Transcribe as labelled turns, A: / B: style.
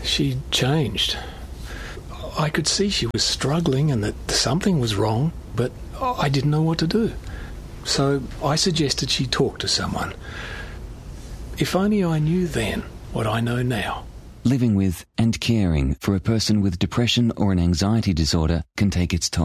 A: She changed. I could see she was struggling and that something was wrong, but I didn't know what to do. So I suggested she talk to someone. If only I knew then what I know now.
B: Living with and caring for a person with depression or an anxiety disorder can take its toll.